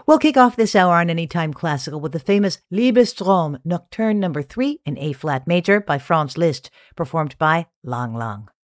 We'll kick off this hour on Anytime Classical with the famous Liebestrom, Nocturne No. 3 in A-flat major by Franz Liszt, performed by Lang Lang.